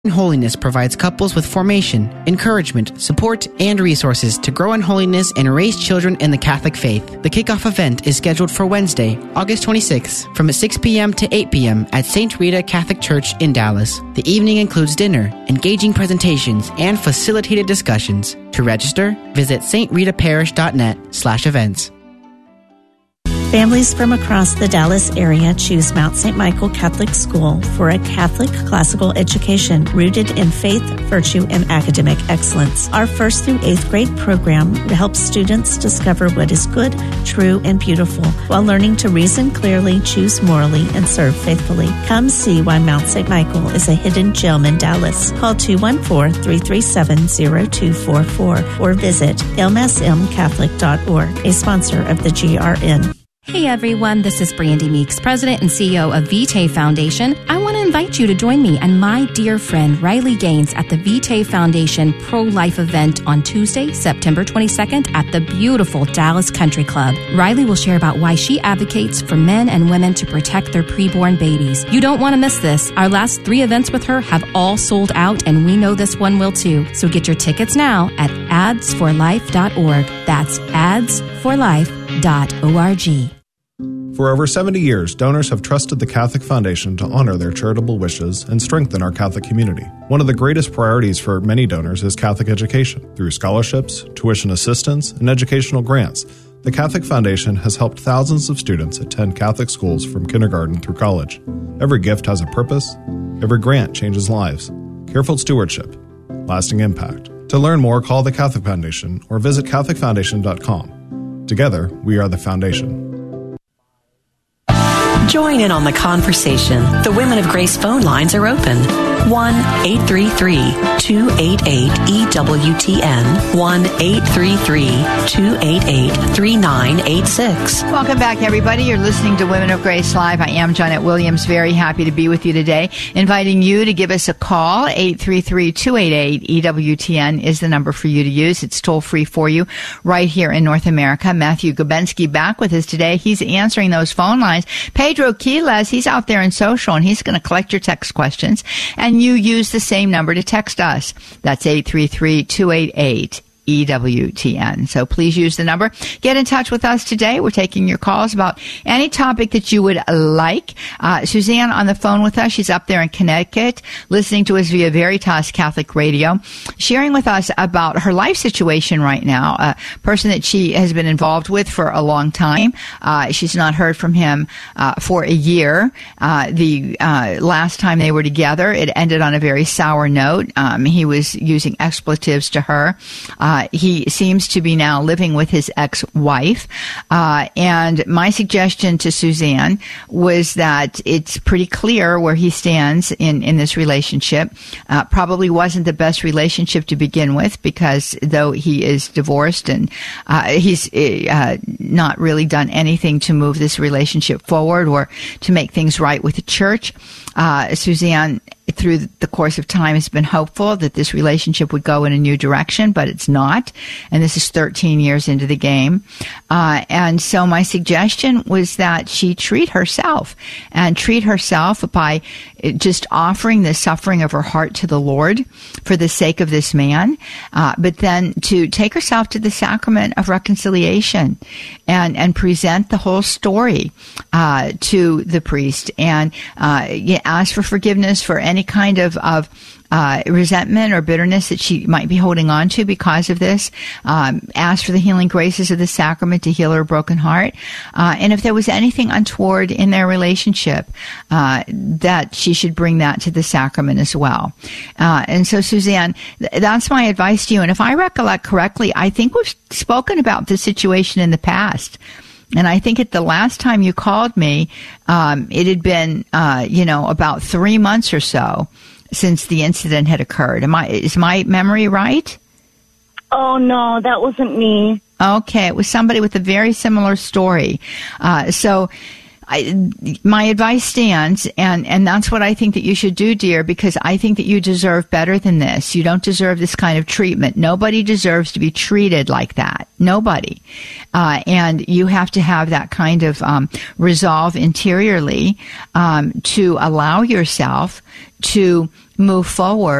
Holiness provides couples with formation, encouragement, support, and resources to grow in holiness and raise children in the Catholic faith. The kickoff event is scheduled for Wednesday, August 26th, from 6 p.m. to 8 p.m. at St. Rita Catholic Church in Dallas. The evening includes dinner, engaging presentations, and facilitated discussions. To register, visit stritaparish.net/events. Families from across the Dallas area choose Mount St. Michael Catholic School for a Catholic classical education rooted in faith, virtue, and academic excellence. Our 1st through 8th grade program helps students discover what is good, true, and beautiful while learning to reason clearly, choose morally, and serve faithfully. Come see why Mount St. Michael is a hidden gem in Dallas. Call 214-337-0244 or visit msmcatholic.org, a sponsor of the GRN. Hey everyone, this is Brandy Meeks, President and CEO of Vitae Foundation. I want to invite you to join me and my dear friend Riley Gaines at the Vitae Foundation Pro-Life event on Tuesday, September 22nd at the beautiful Dallas Country Club. Riley will share about why she advocates for men and women to protect their preborn babies. You don't want to miss this. Our last 3 events with her have all sold out, and we know this one will too. So get your tickets now at adsforlife.org. That's adsforlife.org. For over 70 years, donors have trusted the Catholic Foundation to honor their charitable wishes and strengthen our Catholic community. One of the greatest priorities for many donors is Catholic education. Through scholarships, tuition assistance, and educational grants, the Catholic Foundation has helped thousands of students attend Catholic schools from kindergarten through college. Every gift has a purpose. Every grant changes lives. Careful stewardship. Lasting impact. To learn more, call the Catholic Foundation or visit CatholicFoundation.com. Together, we are the Foundation. Join in on the conversation. The Women of Grace phone lines are open. 1-833-288-EWTN. 1-833-288-3986. Welcome back, everybody. You're listening to Women of Grace Live. I am Janet Williams. Very happy to be with you today. Inviting you to give us a call. 833-288-EWTN is the number for you to use. It's toll free for you right here in North America. Matthew Gubensky back with us today. He's answering those phone lines. Pedro Quiles, he's out there in social, and he's going to collect your text questions. And you use the same number to text us. That's 833-288-EWTN. So please use the number. Get in touch with us today. We're taking your calls about any topic that you would like. Suzanne on the phone with us. She's up there in Connecticut, listening to us via Veritas Catholic Radio, sharing with us about her life situation right now, a person that she has been involved with for a long time. She's not heard from him for a year. The last time they were together, it ended on a very sour note. He was using expletives to her. He seems to be now living with his ex-wife. And my suggestion to Suzanne was that it's pretty clear where he stands in this relationship. Probably wasn't the best relationship to begin with, because though he is divorced and he's not really done anything to move this relationship forward or to make things right with the church. Suzanne, through the course of time, has been hopeful that this relationship would go in a new direction, but it's not. And this is 13 years into the game. And so my suggestion was that she treat herself by just offering the suffering of her heart to the Lord for the sake of this man, but then to take herself to the sacrament of reconciliation and present the whole story to the priest, and ask for forgiveness for any kind of resentment or bitterness that she might be holding on to because of this. Ask for the healing graces of the sacrament to heal her broken heart. And if there was anything untoward in their relationship, that she should bring that to the sacrament as well. And so, Suzanne, that's my advice to you. And if I recollect correctly, I think we've spoken about this situation in the past. And I think at the last time you called me, it had been, about 3 months or so since the incident had occurred. Is my memory right? Oh, no, that wasn't me. Okay, it was somebody with a very similar story. My advice stands, and that's what I think that you should do, dear, because I think that you deserve better than this. You don't deserve this kind of treatment. Nobody deserves to be treated like that. Nobody. And you have to have that kind of resolve interiorly to allow yourself to move forward